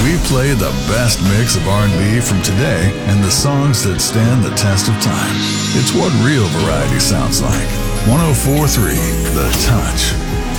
We play the best mix of R&B from today and the songs that stand the test of time. It's what real variety sounds like. 104.3 The Touch.